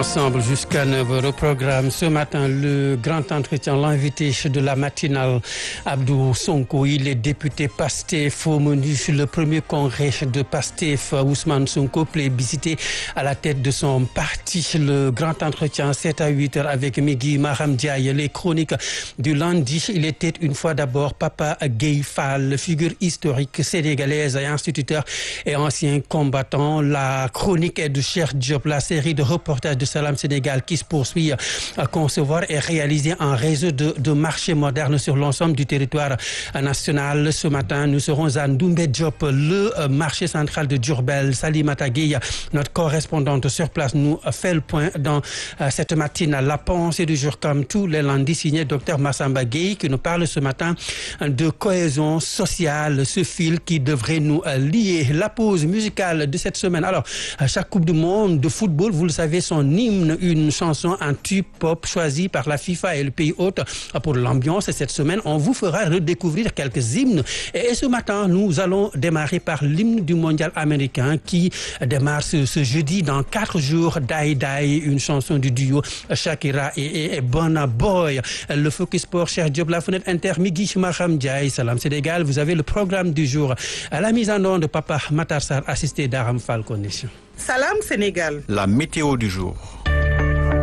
ensemble jusqu'à 9h. Au programme ce matin, le grand entretien, l'invité de la matinale, Abdou Sonko. Il est député PASTEF au menu le premier congrès de PASTEF. Ousmane Sonko, plébiscité à la tête de son parti. Le grand entretien 7 à 8h avec Migui Maram Ndiaye. Les chroniques du lundi. Il était une fois d'abord Papa Gueye Fall, figure historique sénégalaise et instituteur et ancien combattant. La chronique est de Cheikh Diop, la série de reportages de Salam Sénégal qui se poursuit à concevoir et réaliser un réseau de marchés modernes sur l'ensemble du territoire national. Ce matin, nous serons à Ndoumbe Diop, le marché central de Diourbel. Salimata Gueye, notre correspondante sur place, nous fait le point dans cette matinale. La pensée du jour, comme tous les lundis, signé Dr Massamba Gueye, qui nous parle ce matin de cohésion sociale, ce fil qui devrait nous lier. La pause musicale de cette semaine. Alors, à chaque Coupe du Monde de football, vous le savez, son hymne, une chanson, un tube pop choisi par la FIFA et le pays hôte pour l'ambiance. Et cette semaine, on vous fera redécouvrir quelques hymnes. Et ce matin, nous allons démarrer par l'hymne du mondial américain qui démarre ce jeudi dans 4 jours. Die Die, une chanson du duo Shakira et Burna Boy. Le Focus Sport, Cheikh Diop, la fenêtre inter, Migui Maram Ndiaye, Salam Sénégal. Vous avez le programme du jour. À la mise en onde de Papa Matar Sarr, assisté d'Aram Fall Condition. Salam Sénégal. La météo du jour.